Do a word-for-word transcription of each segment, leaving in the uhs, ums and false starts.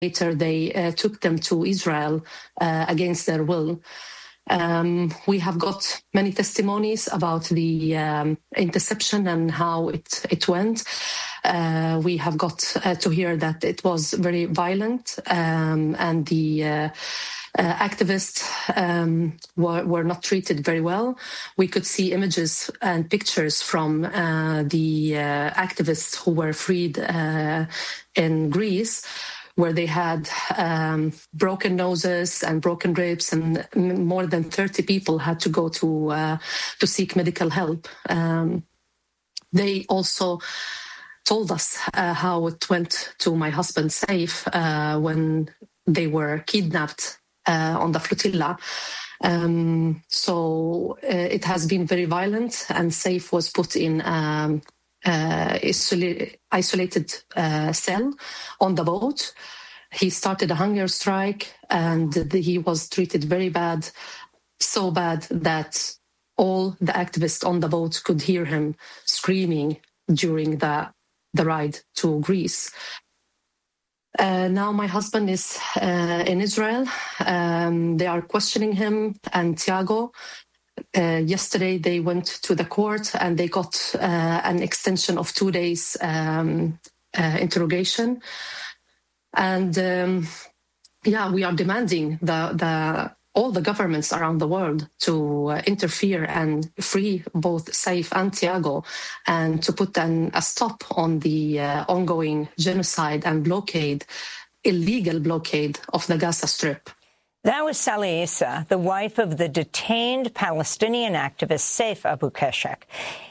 Later, they uh, took them to Israel uh, against their will. Um, we have got many testimonies about the um, interception and how it, it went. Uh, we have got uh, to hear that it was very violent um, and the uh, uh, activists um, were, were not treated very well. We could see images and pictures from uh, the uh, activists who were freed uh, in Greece, where they had um, broken noses and broken ribs, and more than thirty people had to go to uh, to seek medical help. Um, they also told us uh, how it went to my husband Saif uh, when they were kidnapped uh, on the flotilla. Um, so uh, it has been very violent, and Saif was put in um, uh, isolated, isolated uh, cell on the boat. He started a hunger strike, and the, he was treated very bad, so bad that all the activists on the boat could hear him screaming during the, the ride to Greece. Uh, now my husband is uh, in Israel. Um, they are questioning him and Tiago. Uh, yesterday they went to the court and they got uh, an extension of two days um, uh, interrogation. And um, yeah, we are demanding the, the all the governments around the world to uh, interfere and free both Saif and Tiago, and to put an, a stop on the uh, ongoing genocide and blockade, illegal blockade of the Gaza Strip. That was Sally Issa, the wife of the detained Palestinian activist Saif Abu Keshek.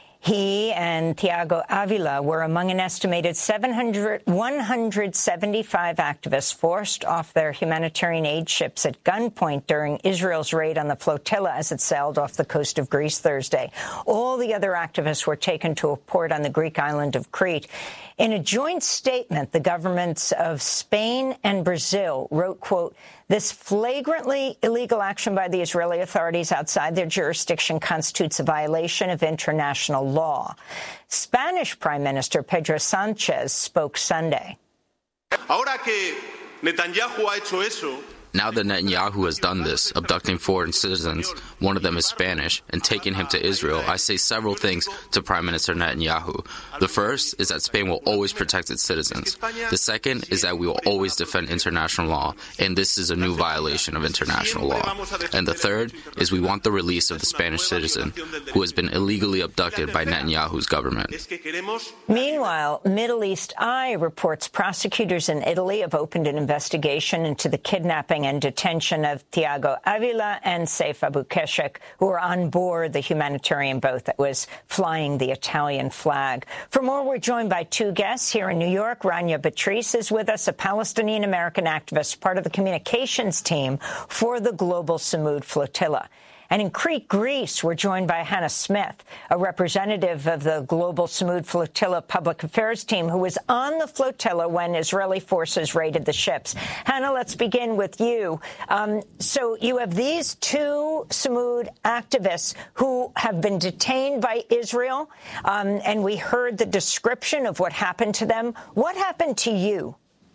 He and Tiago Avila were among an estimated seven hundred, one hundred seventy-five activists forced off their humanitarian aid ships at gunpoint during Israel's raid on the flotilla as it sailed off the coast of Greece Thursday. All the other activists were taken to a port on the Greek island of Crete. In a joint statement, the governments of Spain and Brazil wrote, quote, "This flagrantly illegal action by the Israeli authorities outside their jurisdiction constitutes a violation of international law." Spanish Prime Minister Pedro Sanchez spoke Sunday. Ahora que Netanyahu ha hecho eso, now that Netanyahu has done this, abducting foreign citizens, one of them is Spanish, and taking him to Israel, I say several things to Prime Minister Netanyahu. The first is that Spain will always protect its citizens. The second is that we will always defend international law, and this is a new violation of international law. And the third is we want the release of the Spanish citizen who has been illegally abducted by Netanyahu's government. Meanwhile, Middle East Eye reports prosecutors in Italy have opened an investigation into the kidnapping and detention of Tiago Avila and Saif Abu Keshek, who were on board the humanitarian boat that was flying the Italian flag. For more, we're joined by two guests here in New York. Rania Batrice is with us, a Palestinian-American activist, part of the communications team for the Global Samud Flotilla. And in Crete, Greece, we're joined by Hannah Smith, a representative of the Global Samud Flotilla public affairs team who was on the flotilla when Israeli forces raided the ships. Hannah, let's begin with you. Um, so you have these two Samud activists who have been detained by Israel, um, and we heard the description of what happened to them. What happened to you?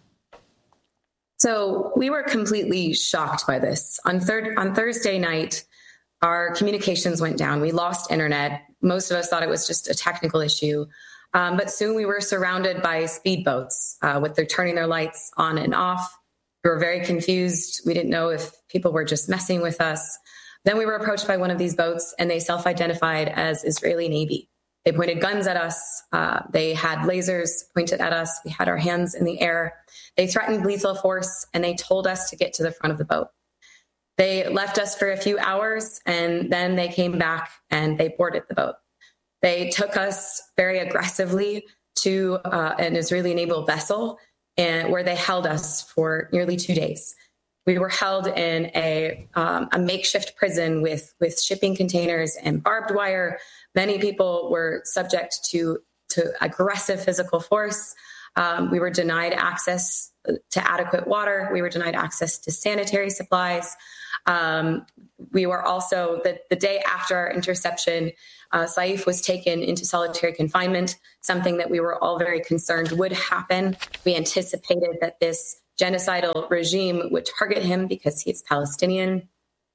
So we were completely shocked by this. On, third, on Thursday night, our communications went down. We lost internet. Most of us thought it was just a technical issue. Um, but soon we were surrounded by speedboats uh, with their turning their lights on and off. We were very confused. We didn't know if people were just messing with us. Then we were approached by one of these boats, and they self-identified as Israeli Navy. They pointed guns at us. Uh, they had lasers pointed at us. We had our hands in the air. They threatened lethal force, and they told us to get to the front of the boat. They left us for a few hours, and then they came back and they boarded the boat. They took us very aggressively to uh, an Israeli naval vessel, and where they held us for nearly two days. We were held in a, um, a makeshift prison with, with shipping containers and barbed wire. Many people were subject to, to aggressive physical force. Um, we were denied access to adequate water. We were denied access to sanitary supplies. Um, we were also, the, the day after our interception, uh, Saif was taken into solitary confinement, something that we were all very concerned would happen. We anticipated that this genocidal regime would target him because he's Palestinian.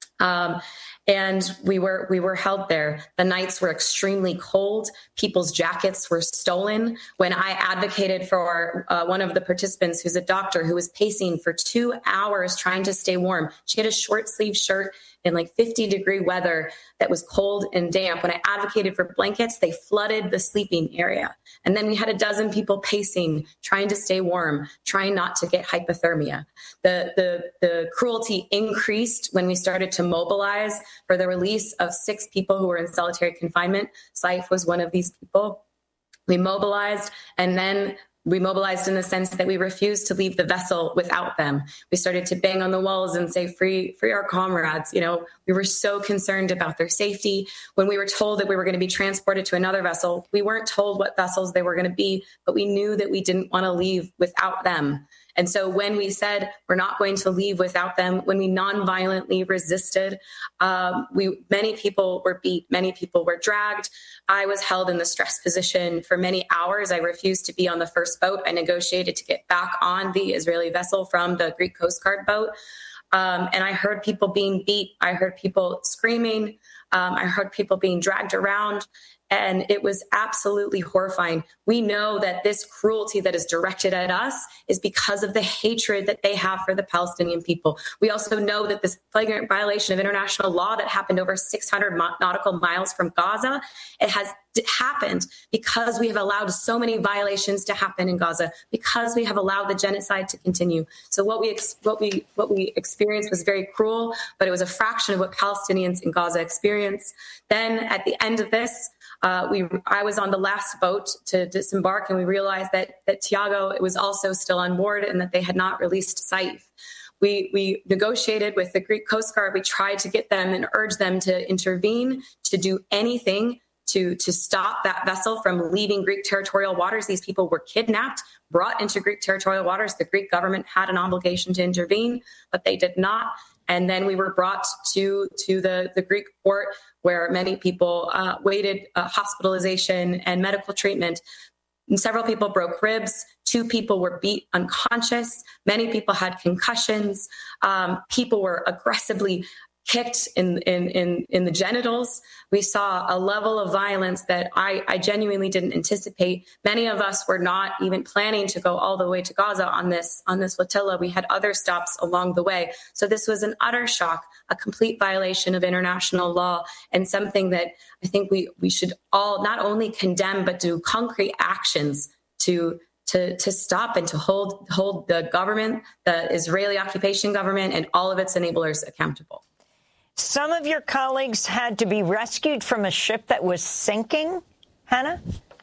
Um, and we were we were held there. The nights were extremely cold. People's jackets were stolen. When I advocated for uh, one of the participants, who's a doctor, who was pacing for two hours trying to stay warm. She had a short sleeve shirt in like fifty degree weather that was cold and damp. When I advocated for blankets, they flooded the sleeping area. And then we had a dozen people pacing, trying to stay warm, trying not to get hypothermia. The, the, the cruelty increased when we started to mobilize for the release of six people who were in solitary confinement. Saif was one of these people. We mobilized, and then we mobilized in the sense that we refused to leave the vessel without them. We started to bang on the walls and say, free, free our comrades. You know, we were so concerned about their safety. When we were told that we were going to be transported to another vessel, we weren't told what vessels they were going to be, but we knew that we didn't want to leave without them. And so when we said we're not going to leave without them, when we nonviolently resisted, um, we many people were beat, many people were dragged. I was held in the stress position for many hours. I refused to be on the first boat. I negotiated to get back on the Israeli vessel from the Greek Coast Guard boat. Um, and I heard people being beat. I heard people screaming. Um, I heard people being dragged around. And it was absolutely horrifying. We know that this cruelty that is directed at us is because of the hatred that they have for the Palestinian people. We also know that this flagrant violation of international law that happened over six hundred nautical miles from Gaza, it has happened because we have allowed so many violations to happen in Gaza, because we have allowed the genocide to continue. So what we ex- what we what we experienced was very cruel, but it was a fraction of what Palestinians in Gaza experienced. Then at the end of this, Uh, we, I was on the last boat to disembark, and we realized that that Tiago was also still on board and that they had not released Saif. We, we negotiated with the Greek Coast Guard. We tried to get them and urge them to intervene, to do anything to, to stop that vessel from leaving Greek territorial waters. These people were kidnapped, brought into Greek territorial waters. The Greek government had an obligation to intervene, but they did not. And then we were brought to, to the, the Greek port, where many people uh, waited uh, hospitalization and medical treatment. And several people broke ribs. Two people were beat unconscious. Many people had concussions. Um, people were aggressively kicked in, in, in, in the genitals. We saw a level of violence that I, I genuinely didn't anticipate. Many of us were not even planning to go all the way to Gaza on this, on this flotilla. We had other stops along the way. So this was an utter shock, a complete violation of international law, and something that I think we, we should all not only condemn, but do concrete actions to To, to stop and to hold hold the government, the Israeli occupation government, and all of its enablers accountable. Some of your colleagues had to be rescued from a ship that was sinking, Hannah?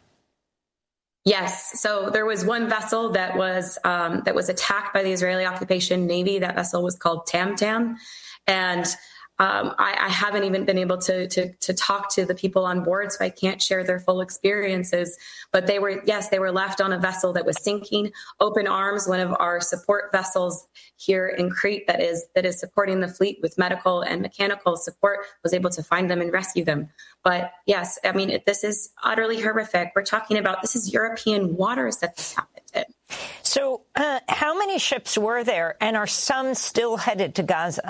Yes. So there was one vessel that was um, that was attacked by the Israeli occupation Navy. That vessel was called Tam Tam. And Um, I, I haven't even been able to, to to talk to the people on board, so I can't share their full experiences. But they were, yes, they were left on a vessel that was sinking. Open Arms, one of our support vessels here in Crete that is that is supporting the fleet with medical and mechanical support, was able to find them and rescue them. But yes, I mean, this is utterly horrific. We're talking about, this is European waters that this happened in. So uh, how many ships were there, and are some still headed to Gaza?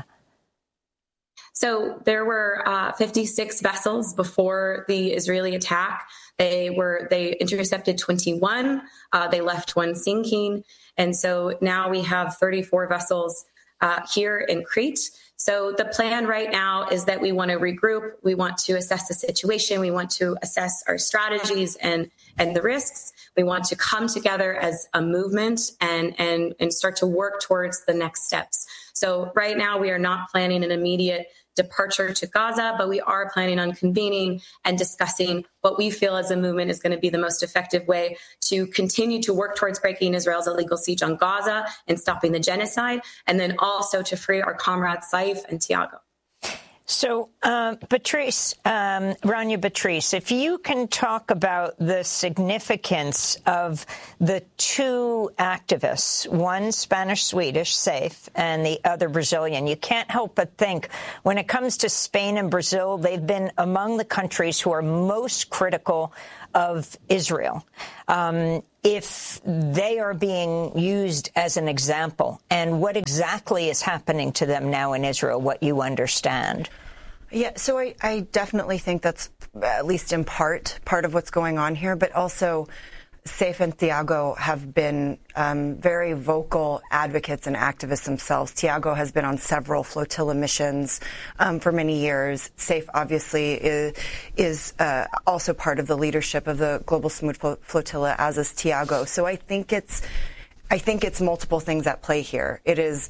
So there were uh, fifty-six vessels before the Israeli attack. They were they intercepted twenty-one. Uh, they left one sinking, and so now we have thirty-four vessels uh, here in Crete. So the plan right now is that we want to regroup. We want to assess the situation. We want to assess our strategies and and the risks. We want to come together as a movement and and and start to work towards the next steps. So right now we are not planning an immediate departure to Gaza, but we are planning on convening and discussing what we feel as a movement is going to be the most effective way to continue to work towards breaking Israel's illegal siege on Gaza and stopping the genocide, and then also to free our comrades Saif and Tiago. So, uh, Beatrice, um, Rania Beatrice, if you can talk about the significance of the two activists, one Spanish-Swedish, Saif, and the other Brazilian, you can't help but think when it comes to Spain and Brazil, they've been among the countries who are most critical of Israel. Um, if they are being used as an example, and what exactly is happening to them now in Israel, what you understand? Yeah, so I, I definitely think that's, at least in part, part of what's going on here, but also Saif and Thiago have been um, very vocal advocates and activists themselves. Thiago has been on several flotilla missions um, for many years. Saif obviously is, is uh, also part of the leadership of the Global Samud Flotilla, as is Thiago. So I think it's, I think it's multiple things at play here. It is,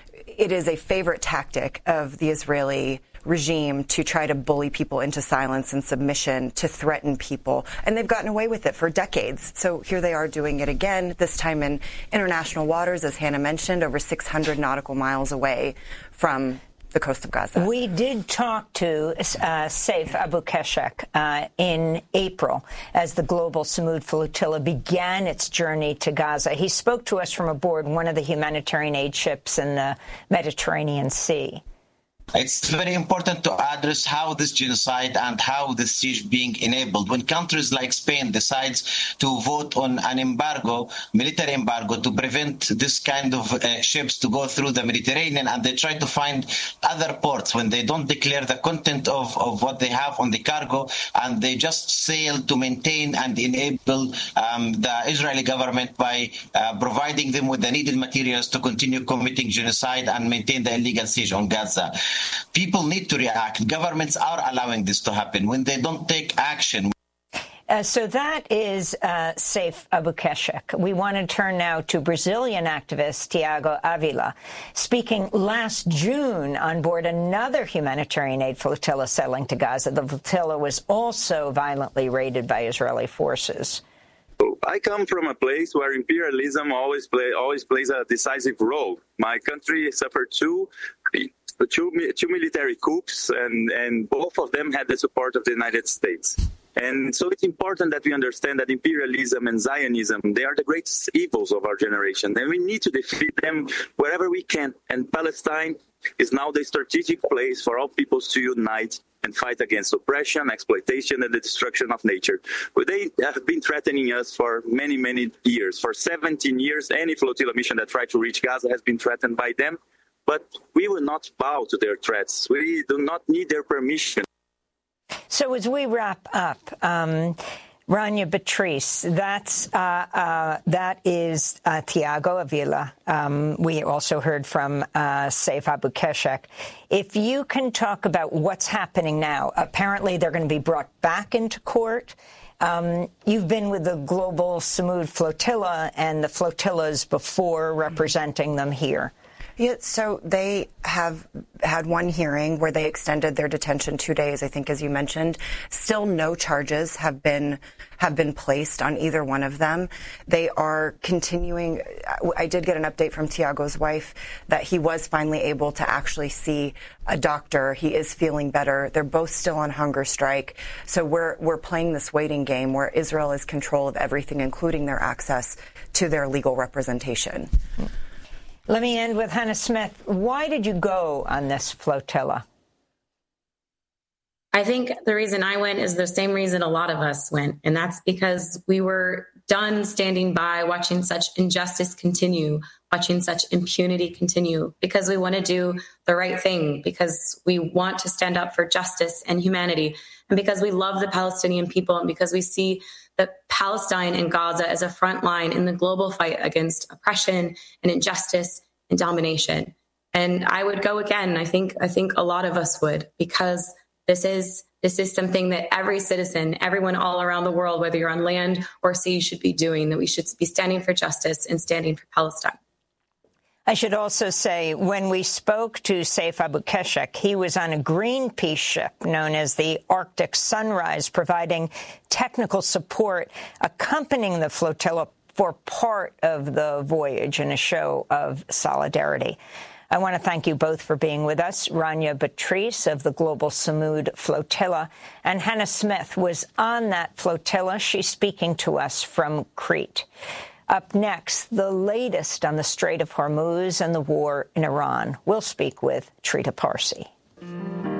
it is a favorite tactic of the Israeli regime to try to bully people into silence and submission, to threaten people. And they've gotten away with it for decades. So here they are doing it again, this time in international waters, as Hannah mentioned, over six hundred nautical miles away from the coast of Gaza. We did talk to uh, Saif Abu Keshek uh, in April as the Global Samud Flotilla began its journey to Gaza. He spoke to us from aboard one of the humanitarian aid ships in the Mediterranean Sea. It's very important to address how this genocide and how this siege being enabled. When countries like Spain decides to vote on an embargo, military embargo, to prevent this kind of uh, ships to go through the Mediterranean, and they try to find other ports when they don't declare the content of, of what they have on the cargo, and they just sail to maintain and enable um, the Israeli government by uh, providing them with the needed materials to continue committing genocide and maintain the illegal siege on Gaza. People need to react. Governments are allowing this to happen. When they don't take action. Uh, so that is uh, Saif Abu Keshek. We want to turn now to Brazilian activist Thiago Avila, speaking last June on board another humanitarian aid flotilla sailing to Gaza. The flotilla was also violently raided by Israeli forces. I come from a place where imperialism always play always plays a decisive role. My country suffered two. Two, two military coups, and, and both of them had the support of the United States. And so it's important that we understand that imperialism and Zionism, they are the greatest evils of our generation. And we need to defeat them wherever we can. And Palestine is now the strategic place for all peoples to unite and fight against oppression, exploitation, and the destruction of nature. But they have been threatening us for many, many years. For seventeen years, any flotilla mission that tried to reach Gaza has been threatened by them. But we will not bow to their threats. We do not need their permission. So as we wrap up, um, Rania Beatriz, that's, uh, uh, that is uh, Thiago Avila. Um, we also heard from uh, Saif Abu Keshek. If you can talk about what's happening now, apparently they're going to be brought back into court. Um, you've been with the Global Samud Flotilla and the flotillas before, representing them here. Yeah, so they have had one hearing where they extended their detention two days, I think, as you mentioned. Still no charges have been have been placed on either one of them. They are continuing. I did get an update from Thiago's wife that he was finally able to actually see a doctor. He is feeling better. They're both still on hunger strike. So we're we're playing this waiting game where Israel is control of everything, including their access to their legal representation. Let me end with Hannah Smith. Why did you go on this flotilla? I think the reason I went is the same reason a lot of us went, and that's because we were done standing by watching such injustice continue, watching such impunity continue, because we want to do the right thing, because we want to stand up for justice and humanity, and because we love the Palestinian people, and because we see that Palestine and Gaza as a front line in the global fight against oppression and injustice and domination. And I would go again. I think I think a lot of us would, because this is this is something that every citizen, everyone all around the world, whether you're on land or sea, should be doing, that we should be standing for justice and standing for Palestine. I should also say, when we spoke to Saif Abu Keshek, he was on a Greenpeace ship known as the Arctic Sunrise, providing technical support, accompanying the flotilla for part of the voyage in a show of solidarity. I want to thank you both for being with us. Rania Beatriz of the Global Samud Flotilla, and Hannah Smith was on that flotilla. She's speaking to us from Crete. Up next, the latest on the Strait of Hormuz and the war in Iran. We'll speak with Trita Parsi.